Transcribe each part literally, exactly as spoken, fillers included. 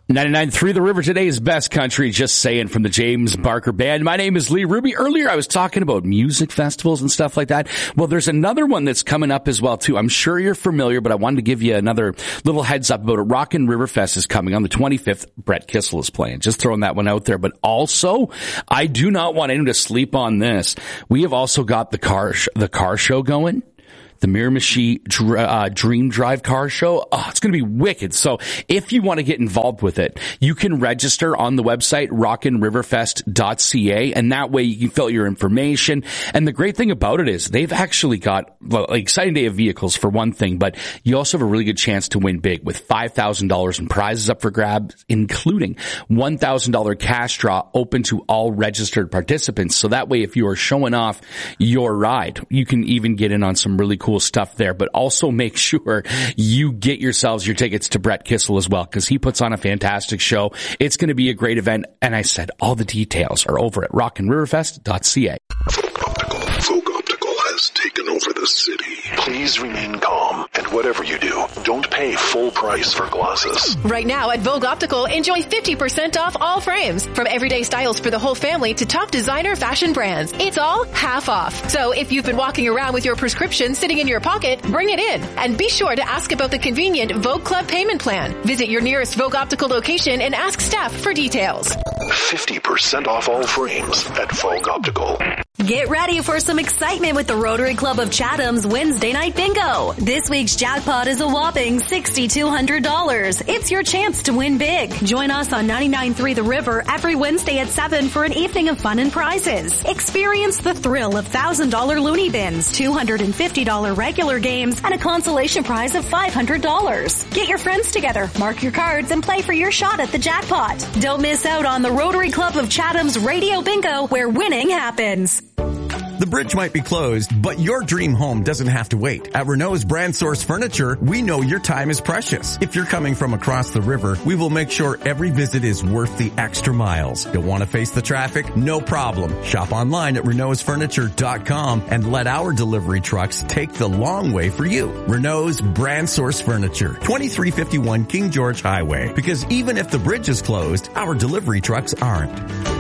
ninety-nine point three The River, today's best country, just saying, from the James Barker Band. My name is Lee Ruby. Earlier I was talking about music festivals and stuff like that. Well, there's another one that's coming up as well too. I'm sure you're familiar, but I wanted to give you another little heads up about it. Rockin' River Fest is coming on the twenty-fifth. Brett Kissel is playing. Just throwing that one out there. But also, I do not want anyone to sleep on this. We have also got the car, sh- the car show going. The Miramichi uh, Dream Drive Car Show. Oh, it's going to be wicked. So if you want to get involved with it, you can register on the website, rockin river fest dot c a, and that way you can fill your information. And the great thing about it is they've actually got, well, an exciting day of vehicles for one thing, but you also have a really good chance to win big with five thousand dollars in prizes up for grabs, including one thousand dollars cash draw open to all registered participants. So that way, if you are showing off your ride, you can even get in on some really cool Cool stuff there, but also make sure you get yourselves your tickets to Brett Kissel as well, because he puts on a fantastic show. It's going to be a great event, and I said all the details are over at rockin river fest dot c a. Folk Optical. Folk Optical has taken over the city. Please remain calm, and whatever you do, don't pay full price for glasses. Right now at Vogue Optical, enjoy fifty percent off all frames. From everyday styles for the whole family to top designer fashion brands. It's all half off. So if you've been walking around with your prescription sitting in your pocket, bring it in. And be sure to ask about the convenient Vogue Club payment plan. Visit your nearest Vogue Optical location and ask staff for details. fifty percent off all frames at Vogue Optical. Get ready for some excitement with the Rotary Club of Chatham's Wednesday Night Bingo. This week's jackpot is a whopping six thousand two hundred dollars. It's your chance to win big. Join us on ninety-nine point three The River every Wednesday at seven for an evening of fun and prizes. Experience the thrill of one thousand dollars loony bins, two hundred fifty dollars regular games, and a consolation prize of five hundred dollars. Get your friends together, mark your cards, and play for your shot at the jackpot. Don't miss out on the Rotary Club of Chatham's Radio Bingo, where winning happens. The bridge might be closed, but your dream home doesn't have to wait. At Renault's Brand Source Furniture, we know your time is precious. If you're coming from across the river, we will make sure every visit is worth the extra miles. Don't want to face the traffic? No problem. Shop online at renaults furniture dot com and let our delivery trucks take the long way for you. Renault's Brand Source Furniture, twenty-three fifty-one King George Highway. Because even if the bridge is closed, our delivery trucks aren't.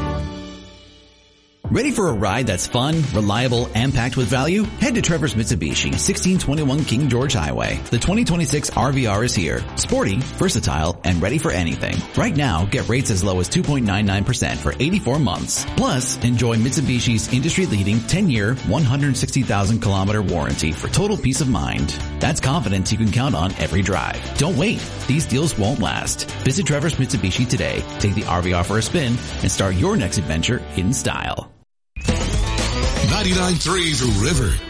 Ready for a ride that's fun, reliable, and packed with value? Head to Trevor's Mitsubishi, sixteen twenty-one King George Highway. The twenty twenty-six R V R is here. Sporty, versatile, and ready for anything. Right now, get rates as low as two point nine nine percent for eighty-four months. Plus, enjoy Mitsubishi's industry-leading ten-year, one hundred sixty thousand kilometer warranty for total peace of mind. That's confidence you can count on every drive. Don't wait. These deals won't last. Visit Trevor's Mitsubishi today. Take the R V R for a spin and start your next adventure in style. ninety-nine point three The River.